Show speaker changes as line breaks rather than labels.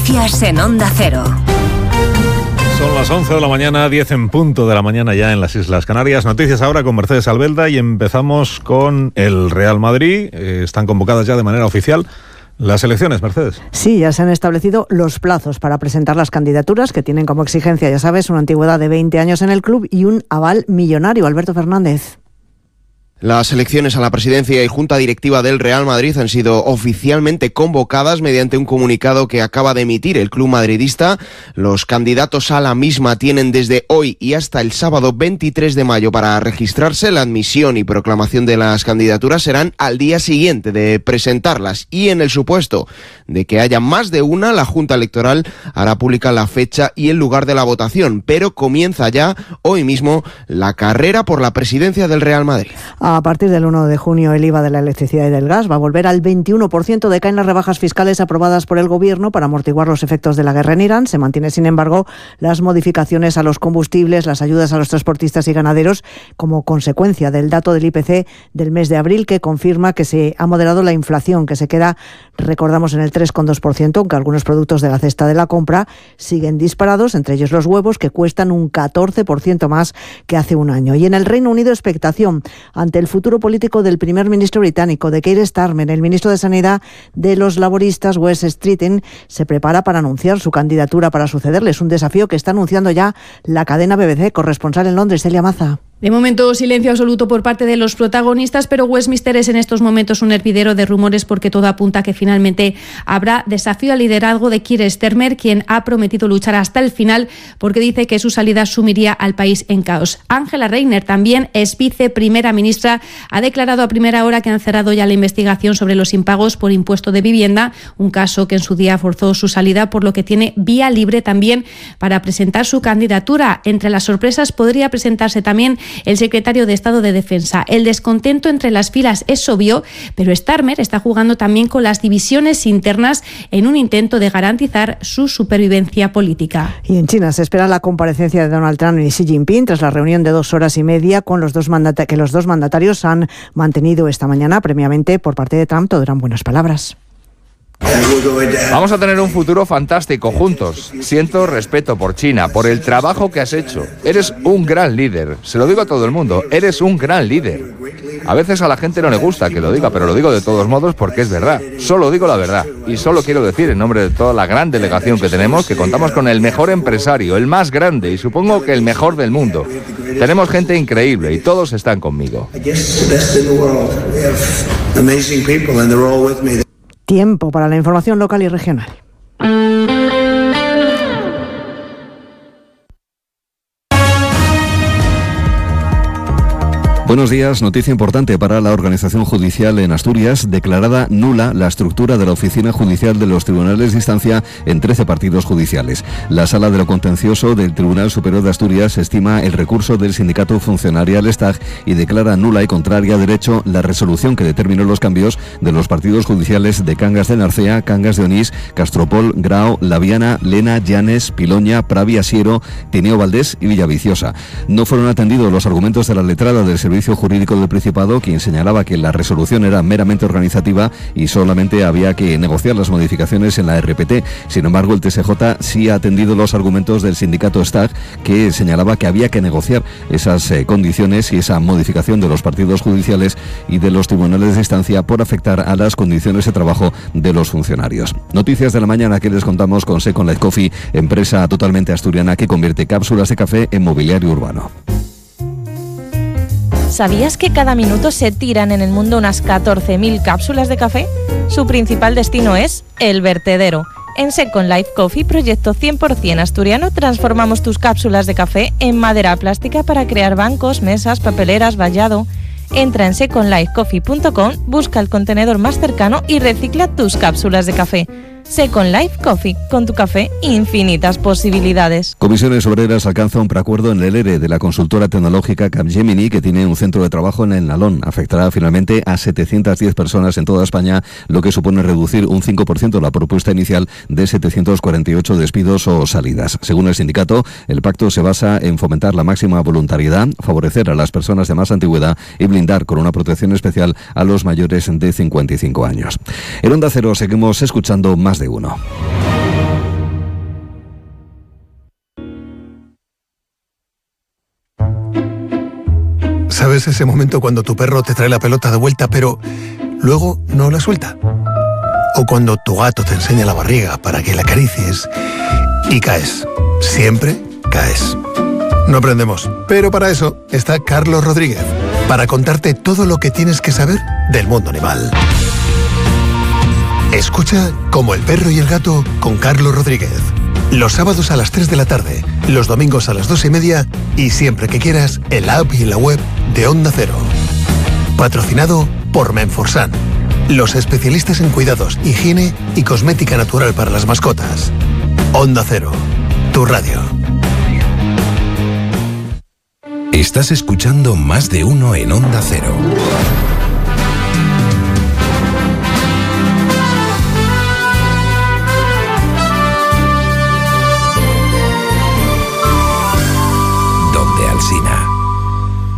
Noticias en Onda Cero.
Son las 11 de la mañana, 10 en punto de la mañana ya en las Islas Canarias. Noticias ahora con Mercedes Albelda y empezamos con el Real Madrid. Están convocadas ya de manera oficial las elecciones, Mercedes.
Sí, ya se han establecido los plazos para presentar las candidaturas, que tienen como exigencia, ya sabes, una antigüedad de 20 años en el club y un aval millonario. Alberto Fernández.
Las elecciones a la presidencia y junta directiva del Real Madrid han sido oficialmente convocadas mediante un comunicado que acaba de emitir el club madridista. Los candidatos a la misma tienen desde hoy y hasta el sábado 23 de mayo para registrarse. La admisión y proclamación de las candidaturas serán al día siguiente de presentarlas y en el supuesto de que haya más de una, la Junta Electoral hará pública la fecha y el lugar de la votación, pero comienza ya hoy mismo la carrera por la presidencia del Real Madrid.
A partir del 1 de junio el IVA de la electricidad y del gas va a volver al 21%. Decaen las rebajas fiscales aprobadas por el Gobierno para amortiguar los efectos de la guerra en Irán. Se mantiene, sin embargo, las modificaciones a los combustibles, las ayudas a los transportistas y ganaderos como consecuencia del dato del IPC del mes de abril, que confirma que se ha moderado la inflación, que se queda, recordamos, en el 3,2%, aunque algunos productos de la cesta de la compra siguen disparados, entre ellos los huevos, que cuestan un 14% más que hace un año. Y en el Reino Unido, expectación ante el futuro político del primer ministro británico, de Keir Starmer. El ministro de Sanidad de los laboristas, Wes Streeting, se prepara para anunciar su candidatura para sucederle. Es un desafío que está anunciando ya la cadena BBC. Corresponsal en Londres, Celia Maza.
De momento, silencio absoluto por parte de los protagonistas, pero Westminster es en estos momentos un hervidero de rumores porque todo apunta a que finalmente habrá desafío al liderazgo de Keir Starmer, quien ha prometido luchar hasta el final porque dice que su salida sumiría al país en caos. Angela Rayner, también es viceprimera ministra, ha declarado a primera hora que han cerrado ya la investigación sobre los impagos por impuesto de vivienda, un caso que en su día forzó su salida, por lo que tiene vía libre también para presentar su candidatura. Entre las sorpresas podría presentarse también el secretario de Estado de Defensa. El descontento entre las filas es obvio, pero Starmer está jugando también con las divisiones internas en un intento de garantizar su supervivencia política.
Y en China se espera la comparecencia de Donald Trump y Xi Jinping tras la reunión de 2 horas y media con los dos mandatarios han mantenido esta mañana. Previamente, por parte de Trump, todo eran buenas palabras.
Vamos a tener un futuro fantástico juntos. Siento respeto por China, por el trabajo que has hecho. Eres un gran líder. Se lo digo a todo el mundo. Eres un gran líder. A veces a la gente no le gusta que lo diga, pero lo digo de todos modos porque es verdad. Solo digo la verdad. Y solo quiero decir en nombre de toda la gran delegación que tenemos que contamos con el mejor empresario, el más grande y supongo que el mejor del mundo. Tenemos gente increíble y todos están conmigo.
Tiempo para la información local y regional.
Buenos días. Noticia importante para la organización judicial en Asturias. Declarada nula la estructura de la oficina judicial de los tribunales de instancia en 13 partidos judiciales. La Sala de lo Contencioso del Tribunal Superior de Asturias estima el recurso del sindicato funcionarial STAG y declara nula y contraria a derecho la resolución que determinó los cambios de los partidos judiciales de Cangas de Narcea, Cangas de Onís, Castropol, Grao, Laviana, Lena, Llanes, Piloña, Pravia, Siero, Tineo Valdés y Villaviciosa. No fueron atendidos los argumentos de la letrada del Servicio Jurídico del Principado, quien señalaba que la resolución era meramente organizativa y solamente había que negociar las modificaciones en la RPT. Sin embargo, el TSJ sí ha atendido los argumentos del sindicato STAG, que señalaba que había que negociar esas condiciones y esa modificación de los partidos judiciales y de los tribunales de instancia por afectar a las condiciones de trabajo de los funcionarios. Noticias de la mañana que les contamos con Second Life Coffee, empresa totalmente asturiana que convierte cápsulas de café en mobiliario urbano.
¿Sabías que cada minuto se tiran en el mundo unas 14.000 cápsulas de café? Su principal destino es el vertedero. En Second Life Coffee, proyecto 100% asturiano, transformamos tus cápsulas de café en madera plástica para crear bancos, mesas, papeleras, vallado. Entra en secondlifecoffee.com, busca el contenedor más cercano y recicla tus cápsulas de café. Second Life Coffee, con tu café infinitas posibilidades.
Comisiones Obreras alcanza un preacuerdo en el ERE de la consultora tecnológica Capgemini, que tiene un centro de trabajo en el Nalón. Afectará finalmente a 710 personas en toda España, lo que supone reducir un 5% la propuesta inicial de 748 despidos o salidas. Según el sindicato, el pacto se basa en fomentar la máxima voluntariedad, favorecer a las personas de más antigüedad y blindar con una protección especial a los mayores de 55 años. En Onda Cero seguimos escuchando Más de Uno.
¿Sabes ese momento cuando tu perro te trae la pelota de vuelta pero luego no la suelta? O cuando tu gato te enseña la barriga para que la acaricies y caes. Siempre caes. No aprendemos, pero para eso está Carlos Rodríguez, para contarte todo lo que tienes que saber del mundo animal. Escucha Como el perro y el gato con Carlos Rodríguez. Los sábados a las 3 de la tarde, los domingos a las 2:30 y siempre que quieras en la app y en la web de Onda Cero. Patrocinado por Menforsan, los especialistas en cuidados, higiene y cosmética natural para las mascotas. Onda Cero, tu radio.
Estás escuchando Más de Uno en Onda Cero. Donde Alsina.